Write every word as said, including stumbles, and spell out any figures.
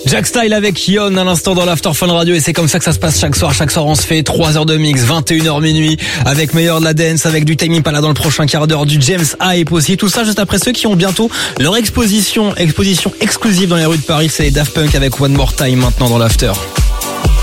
Jack Style avec Yon à l'instant dans l'After Fun Radio, et c'est comme ça que ça se passe chaque soir. Chaque soir on se fait trois heures de mix, vingt et une heures minuit, avec meilleur de la dance, avec du Tame Impala dans le prochain quart d'heure, du James Hype aussi. Tout ça juste après ceux qui ont bientôt leur exposition, exposition exclusive dans les rues de Paris. C'est Daft Punk avec One More Time maintenant dans l'After.